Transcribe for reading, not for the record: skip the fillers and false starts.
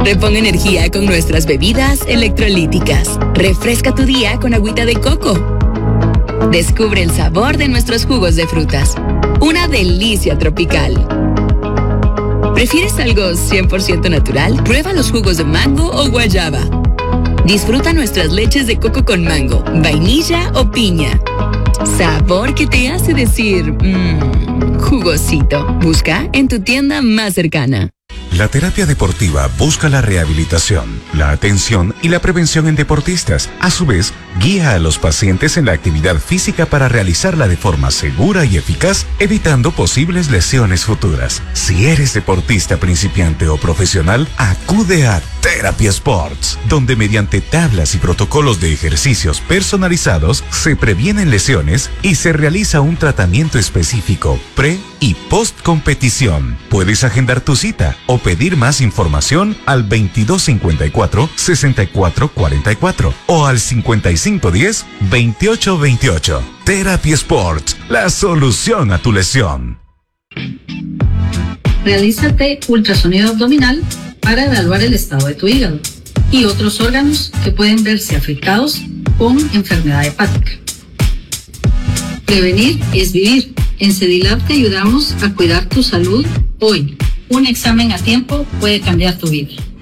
Repon energía con nuestras bebidas electrolíticas. Refresca tu día con agüita de coco. Descubre el sabor de nuestros jugos de frutas. Una delicia tropical. ¿Prefieres algo 100% natural? Prueba los jugos de mango o guayaba. Disfruta nuestras leches de coco con mango, vainilla o piña. Sabor que te hace decir, jugosito. Busca en tu tienda más cercana. La terapia deportiva busca la rehabilitación, la atención y la prevención en deportistas. A su vez, guía a los pacientes en la actividad física para realizarla de forma segura y eficaz, evitando posibles lesiones futuras. Si eres deportista principiante o profesional, acude a Therapy Sports, donde mediante tablas y protocolos de ejercicios personalizados se previenen lesiones y se realiza un tratamiento específico pre y post competición. Puedes agendar tu cita o pedir más información al 2254-6444 o al 5510-2828. Therapy Sports, la solución a tu lesión. Realízate ultrasonido abdominal para evaluar el estado de tu hígado y otros órganos que pueden verse afectados con enfermedad hepática. Prevenir es vivir. En Cedilab te ayudamos a cuidar tu salud hoy. Un examen a tiempo puede cambiar tu vida.